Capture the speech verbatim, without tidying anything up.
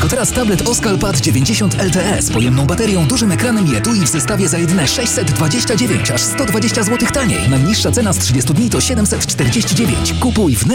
Tylko teraz tablet Oskal Pad dziewięćdziesiąt L T E z pojemną baterią, dużym ekranem i etui w zestawie za jedyne sześćset dwadzieścia dziewięć, aż sto dwadzieścia złotych taniej. Najniższa cena z trzydziestu dni to siedemset czterdzieści dziewięć. Kupuj w